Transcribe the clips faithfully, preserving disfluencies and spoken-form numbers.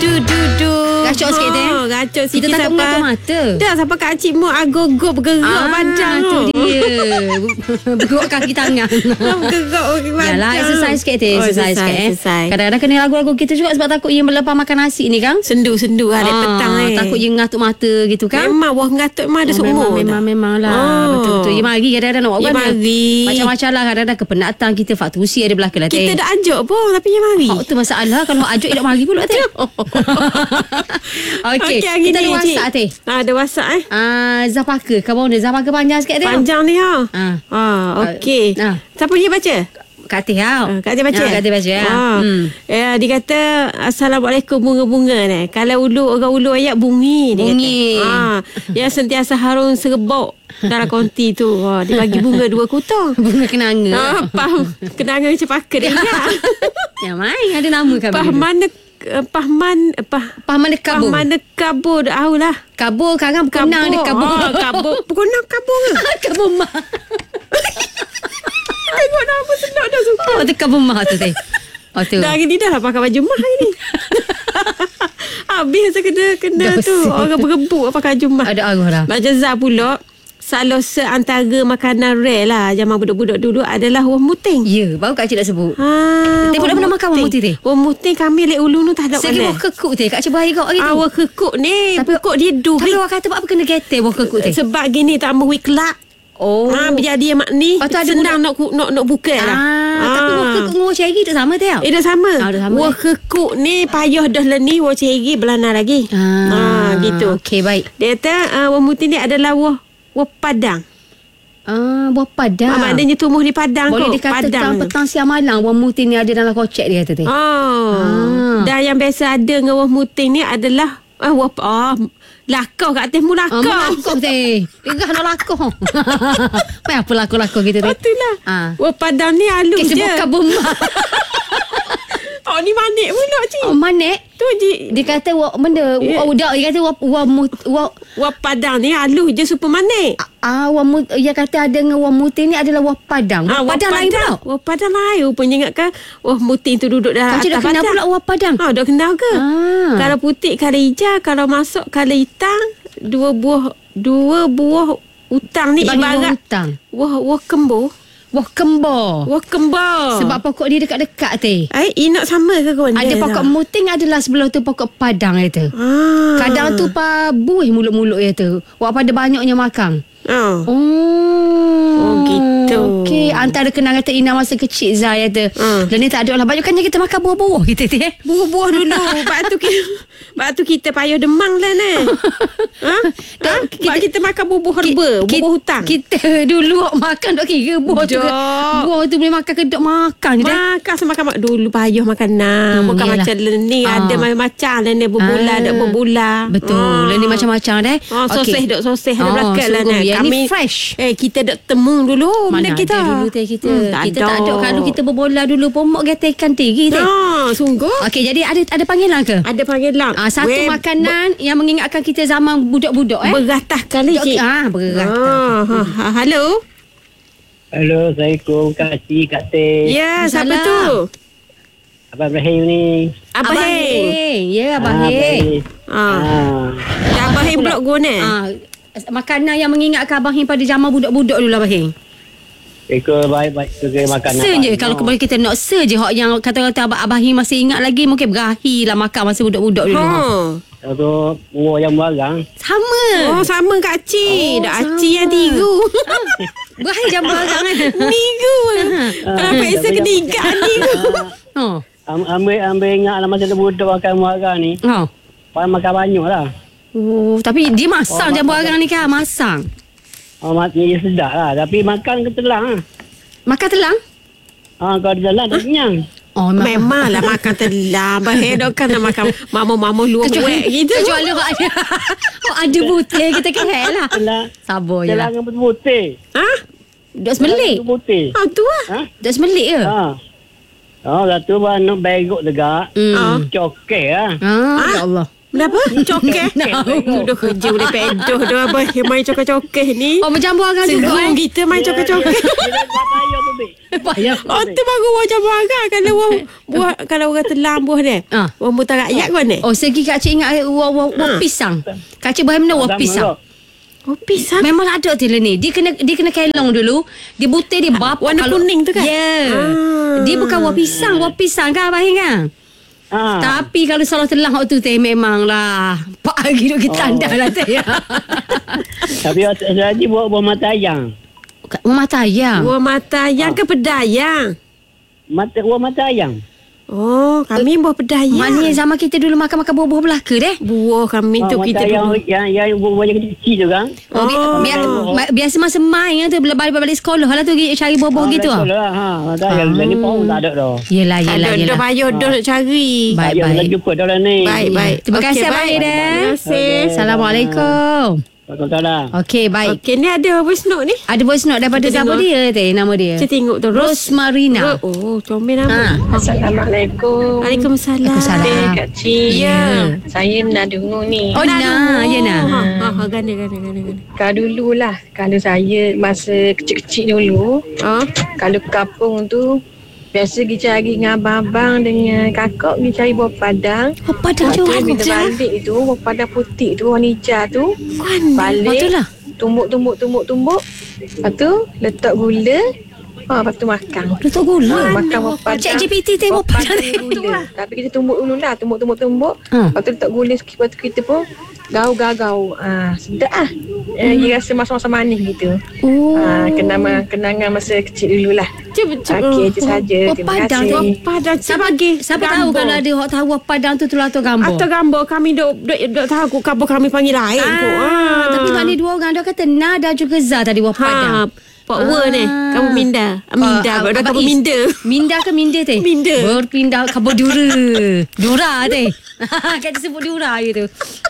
du du du. Gacor sikit eh. Oh, gacor sikit. Kita takut mengatur mata. Dah sampai Kak Cik Mu agak-agak bergerak Ah, badan tu tu. dia. Bergerak kaki tangan. Bergerak badan. Yalah, exercise sikit teh. Oh, Exercise sikit eh. exercise. Kadang-kadang kena lagu-lagu kita juga sebab takut yang melepas makan nasi ni kan. Sendu-sendu hari Ah, petang ni. takut je ngatuk mata gitu kan. Memang wah ngatuk memang ada Oh, semua. memang, memang, memang lah. Oh. Betul-betul. Ya mari kadang-kadang nak buat Ya mana. mari. Macam-macam lah kadang-kadang kepenatan kita faktusi ada belakang lah teh. Kita dah ajuk pun tapi ya mari. Oh, tu masalah. Kalau ajuk tak mari pula teh. Okey. Okey, hari Kita ni, ada WhatsApp Cik. teh. Ah, ada WhatsApp eh. Ah, Zafaka. Kau ni Zafaka panjang sikit teh. Panjang ni ha. Ah. Ah, okey. Ah. Siapa dia baca? Kat teh tau. Ah, Kak Tia baca? Ah, Kak Tia baca ya. Ah. Hmm. Ya, dia kata Assalamualaikum bunga-bunga ni. Kalau ulu orang ulu ayat bungi dia Bungi. kata. Ah, yang sentiasa harun serbuk dalam konti tu. Ah, dia bagi bunga dua kutong. Bunga kenanga. Ah, faham. Kenangan macam pakar dia. Ya, mai ada nama kami. Pahman uh, Pahman uh, pah, Pahman dekabur. Pahman dekabur dah lah. Kabur sekarang berkenang dia kabur. Ah, kabur. Berkenang kabur ke? Kabur mah. Tengok nama sedap dah suka. Oh, tu kabur mah tu teh. Oh tu. Dah hari ni dah lah pakai baju mah hari ni. Habis saya kena kena Dosi. tu. Orang berebut pakai baju mah. Ada arwah dah. Macam Zah pula. Salah seantara makanan rare lah zaman budak-budak dulu adalah wah muting. Ya, baru Kak Cik nak sebut. Ha, Teh pun dah pernah makan wah muting teh? Wah muting kami lek ulu tu tak ada Segi mana. buah kekuk teh. Kak Cik bahaya kau hari tu. Awak kekuk ni. Tapi- Pokok dia Tapi duit. orang kata apa kena getek buah kekuk teh. Sebab gini tak mahu kelak. Oh. Ha, biar dia mak ni Lepas tu ada senang nak, ku- nak nak buka lah. Ah, tapi buah kekuk dengan buah ceri tak sama teh. Eh dah sama. Ah, dah sama, Wah eh. kekuk ni payah dah lah ni. Wah ceri belana lagi. Ah, gitu. Okey, baik. Dia kata uh, wah muting ni adalah wah wah padang. Ah, buah padang. Ah, maknanya tumbuh di padang Boleh kot. dikatakan Padang. petang siang malam wah muting ni ada dalam kocek dia kata teh. Oh. Ah. Dan yang biasa ada dengan wah muting ni adalah ah, wah ah, lakau kat atas mu Ah, lakau. melakau teh. Dia nak lakau. Apa apa lakau-lakau gitu teh. Itulah. Ah. Wah padang ni halus Kes je. bukan bomba. Oh ni manik pula cik. Oh, manik. Tu je. Dia kata wah benda Ya. wah dak dia kata wah wah mut wah Wah padang ni halus je super manik. ah wah mut dia kata ada dengan wah muting ni adalah wah padang. Wah Ah, wah padang lain pula. Wah padang lain. Rupanya ingatkan wah muting tu duduk dalam Kau dah atas kenal padang. pula wah padang. Ha, dah kenal ke? Ah. Kalau putih, kalau hijau, kalau masuk, kalau hitam, dua buah dua buah utang ni Dia panggil wah ibarat hutang. wah wah kembo. Wah kembar. Wah kembar. Sebab pokok dia dekat-dekat teh. ai inak sama ke kawan Ada dia pokok tak? muting adalah sebelah tu pokok padang itu. Ah. Kadang tu pa buih mulut-mulut dia tu. Wak pada banyaknya makan. Oh. Oh. Oh, gitu. Okey, antara kenangan terindah masa kecil Zai kata. Hmm. Dan ni tak ada lah. Banyakkannya kita makan buah-buah kita tu eh. Buah-buah dulu. Sebab tu kita, sebab tu kita payah demang lah ni. ha? ha? Sebab kita makan buah-buah herba, buah-buah hutang. Kita dulu wak makan dok kira buah tu. ke- Dok. Buah tu boleh makan ke dok makan je dah. Makan semakan mak dulu payah makan nah. Hmm, Bukan yelah. macam ni Ah. ada macam-macam lah ni berbulan, Ah. ada berbulan. Betul. Lah ni macam-macam dah. Oh, soseh dok soseh ada Oh, belakang lah sungguh. ni. Yang ni fresh. Eh kita dok temu dulu Mana benda kita. ada dulu teh kita. Hmm, tak kita ada. tak ada. Kalau kita berbola dulu pun mak getekan tinggi teh. Ah, sungguh. Okey, jadi ada ada panggilan ke? Ada panggilan. Ah, satu Weh, makanan yang mengingatkan kita zaman budak-budak eh. beratah kali Okey, cik. ah, berat. Ah, ha, ha, halo. Halo, Assalamualaikum Kak Cik, Kak Teh. Ya, siapa Salam. tu? Abang Ibrahim ni. Abang Heng. Heng. Ya, Abang Ah, Heng. baik. Ah. Ah. Ya, Abang Heng blok gua ni. Ah, makanan yang mengingatkan Abang Heng pada zaman budak-budak dulu Abang Heng. Eka baik-baik ke makanan. Se je kalau kembali kita nak se je hak yang kata-kata Abang Abang Heng masih ingat lagi mungkin berakhir lah makan masa budak-budak dulu. Ha. Atau buah yang barang. Sama. Oh, sama Kak Cik. Oh, Dak sama. Acik yang tiga. Berakhir jam barang kan. Niga. Kenapa Isa kena ikat ni? Oh. Am- ambil ambil ingat lah masa tu budak makan barang ni. Oh. Pakai makan banyak lah. Oh, tapi dia masang Oh, jam makan. barang ni kan, masang. Oh, mak ni sedap lah. Tapi makan ke telang lah. Makan telang? Ha, kalau di jalan tak kenyang. Oh, memang. Memanglah makan telah. Bahaya dok kan nak makan mama-mama luar Kecuali, buat gitu. kecuali hak ada hak ada butir kita kehel lah. Telang. Sabar je lah. Telang dengan putih. Ha? Duk semelik. Putih. Ah, tu lah. Ha? Duk semelik ke? Ha. Oh, dah tu baru nak bergok tegak. Hmm. Ah. Cokek lah. Ah, ya Allah. Kenapa? Cokeh? Duduk kerja boleh pedoh dah abang. Yang main cokeh-cokeh ni. Oh, berjambu agar juga Senggung eh. kita main cokeh-cokeh. Oh, tu baru buah jambu agar. Kalau buah, buah kalau orang telam buah dia. Ah. Orang buta rakyat ke mana? Oh, segi Kak Cik ingat wah wah wah pisang. Kak Cik bahan mana wah pisang. Oh, pisang. Memang ada tu ni. Dia kena dia kena kelong dulu. Dia butir dia bapa warna kuning tu kan? Ya. Yeah. Ah. Dia bukan wah pisang, wah pisang kan abang kan? Ha. Tapi kalau salah telang waktu tu teh memanglah pak lagi duk kita anda lah teh. Tapi tadi buat buah mata ayam. Rumah tayang. Buah mata ayam ke pedayang? Mata buah mata ayam. Oh, kami buah pedayang. Mana yang zaman kita dulu makan-makan buah-buah belaka deh. Buah kami tu Ah, kita mata ayam dulu. yang yang buah yang kecil tu kan. Oh, bi- Oh. biar, ma- biasa masa main tu bila balik-balik sekolah lah tu cari buah-buah gitu. Ah, betul lah. Ha, mata ayam Ah. ni pun tak ada dah. Yelah, yelah, Ada dah yelah. payah dah nak cari. Baik, Ayam baik. dah jumpa dah lah ni. Baik, baik. Terima Okey, kasih abang baik. Aida. Terima kasih. Assalamualaikum. Waalaikumsalam. Okey, baik. Okey, ni ada voice note ni. Ada voice note daripada Kita siapa tengok. dia teh? Nama dia. Kita tengok tu. Ros. Rosmarina. Oh, comel nama. Ha. Assalamualaikum. Waalaikumsalam. Waalaikumsalam. Kak Cik. Ya. Saya nak dengar ni. Oh, nah, ya nah. Ha, ha, ha, ganda, ganda, ganda, ganda. Kalau dululah, kalau saya masa kecil-kecil dulu, Oh, kalau kampung tu, biasa pergi cari dengan abang-abang dengan kakak pergi cari buah padang. Oh, padang Lepas tu jauh. bila balik tu, buah padang putih tu, warna hijau tu, kan. balik, Betul lah. tumbuk-tumbuk-tumbuk-tumbuk. Lepas tu, letak gula, ha, lepas tu makan. Letak gula. Ha, makan buah padang. Cik G P T teh buah padang dengan teh. gula. Tapi kita tumbuk dulu lah, tumbuk-tumbuk-tumbuk. Ha. Lepas tu letak gula sikit, lepas tu kita pun gaul-gaul. Ah, sedap ah. Eh, dia rasa masa-masa manis gitu. Oh. Ah, kenangan kenangan masa kecil dululah. Cuba, cuba. Okey, itu saja. Buah Terima padang kasih. tu. Padang Siapa bagi siapa tahu kalau ada orang tahu buah padang tu tulah atau gambar. atau gambar kami dok dok dok tahu gambar kami panggil lain kok. Ah, tapi maknanya dua orang dia kata Na dan juga Za tadi buah padang. Ha, Pak Wer ni. Kamu minda. Ah, Minda. Ah, Kau dah Abang kamu Is. minda. Minda ke minda teh? Minda. Berpindah ke Dura. Dura teh. Kan disebut Dura je tu.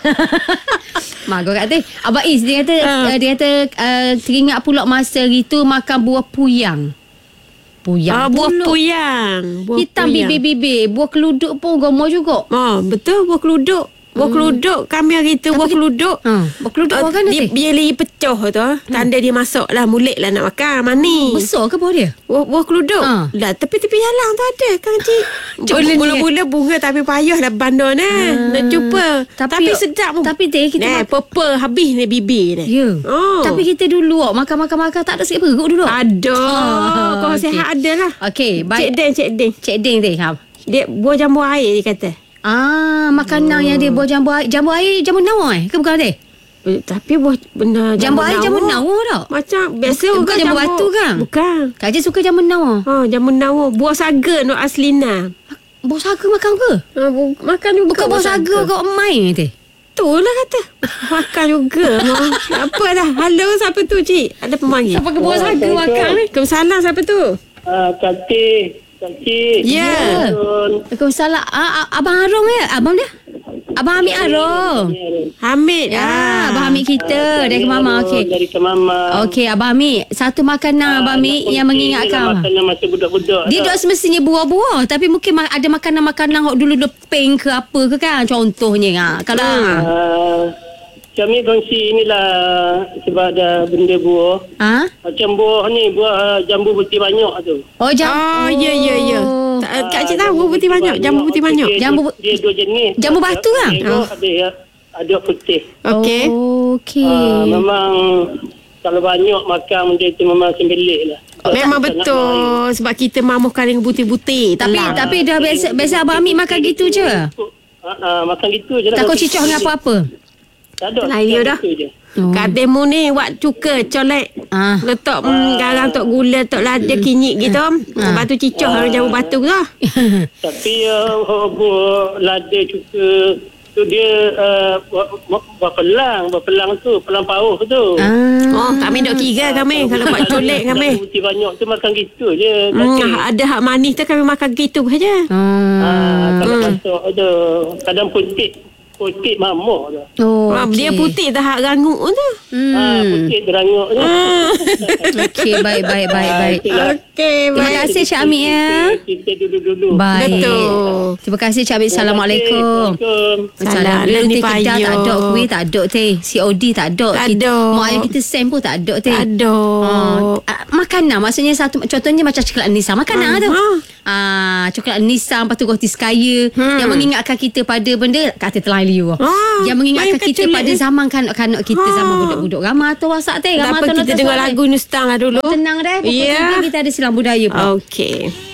Mak kau kata Abang Is dia kata Ah. uh, dia kata uh, teringat pula masa gitu makan buah puyang. Puyang. Ah, buah pula. puyang. Buah Hitam puyang. bibir-bibir. Buah keluduk pun gemar juga. Oh, betul buah keluduk. Buah keluduk kami hari tu buah keluduk. Ha, buah keluduk Ah, buah kan dia, teh? dia lagi pecah tu. Tanda dia masuk lah. Mulik lah nak makan. Manis. Besar ke buah dia? Buah, buah keluduk. Ha. Lah tepi-tepi jalan tu ada kan cik. Boleh ni. Mula-mula bunga tapi payah lah bandar ni. Nak jumpa. Tapi- Tapi, sedap pun. tapi teh kita Nah, mak- purple habis ni bibir ni. Ya. Oh. Tapi kita dulu oh, makan-makan-makan tak ada sikit perut dulu. Ada. Ah, Kau okey. sihat ada lah. Okey, Cik baik. Deng, Cik Deng. Cik Ding teh. Ha. Dia buah jambu air dia kata. Ah, makanan oh. yang dia buah jambu air. Jambu air, jambu nawa eh? Ke bukan teh? Eh, Tapi buah benda Jambu air, jambu nawa tak? Macam biasa Bukan orang jambu batu kan? Bukan. Kak je suka jambu nawa. Ha, jambu nawa. Buah saga no aslina. Buah saga makan ke? Ha, bu- makan juga. Bukan buah saga kau emai teh. Tu lah kata. Makan juga. Ha. Apa dah. Halo, siapa tu cik? Ada pemanggil. Siapa ke buah saga makan ni? Waalaikumsalam, siapa tu? Ah, Kati, Kati. Ya. Waalaikumsalam. Ah, ah, Abang Arong ya? Abang dia? Abang Hamid Arong. Hamid. Ya, ah. Abang Hamid kita dari ke mama. Okey. Dari ke mama. Okey, Abang Hamid. Satu makanan Abang Hamid yang mengingatkan abang. Makanan masa budak-budak. Dia tak semestinya buah-buah, tapi mungkin ma- ada makanan-makanan hok dulu dia pink ke apa ke kan, contohnya ha. Kalau Ah, kami kongsi inilah sebab ada benda buah. ha? Macam buah ni, buah jambu putih banyak tu. Oh, jam Oh, ya, ya, ya. Tak- Kak cik tahu putih banyak. Jambu putih banyak. Dia, Jambu- dia, dia dua jenis. jambu batu kan? Ada, Oh. ada, ya, ada putih. Okey. Okey. Ah, memang kalau banyak makan benda tu memang sembelik lah. Memang Tak nak main. betul. Sebab kita mamuhkan dengan butir-butir. Tapi telang. tapi dah biasa biasa Abang Hamid makan gitu je. Ah, ah, makan gitu je lah. Takut cicah dengan apa-apa. Tak ada. Lain dia dah. Gitu je. Oh. Kademu ni buat cuka, colek. Ah. Letak mm, garam, letak gula, letak lada, kinyit gitu. Lepas tu cicah orang jambu batu lah. Tapi uh, buah lada juga tu dia uh, buah, buah, buah pelang. Buah pelang tu, pelang pauh tu. Ah. Oh, kami dok kira kami. Kalau buat colek kami. Jambu putih banyak tu makan gitu je. Hmm, Kaki. ada hak manis tu kami makan gitu saja. Ah, Hmm. kalau Hmm. masuk ada kadang putih. putih mamuk tu. Oh, Ah, okey. Dia putih dah hak ranguk tu. Hmm. Ah, putih teranguk tu. Okey, baik, baik, baik, baik. Okey, Terima baik. kasih Cik Amik ya. Kita dulu-dulu. Baik. Betul. Terima kasih Cik Amik. Assalamualaikum. Assalamualaikum. Salam. Dulu Lah ni teh kedai payah. tak ada, kuih tak ada teh. C O D tak ada. Tak Kita- ada. Mak ayah kita sen pun tak ada teh. Aduh. Ah, makanan maksudnya satu contohnya macam coklat Nisa makanan Ah, tu. ah. Ah, coklat Nisa lepas tu roti sekaya Hmm. yang mengingatkan kita pada benda kata telah liu. Ah, Yang mengingatkan bayangkan kita culik pada ni. zaman kanak-kanak kita Ah. zaman budak-budak ramah tu wasak teh Tak ramah apa, tu kita dengar lagu Nustang lah dulu. tenang dah pukul Ya. tiga kita ada silang budaya pula. Okey.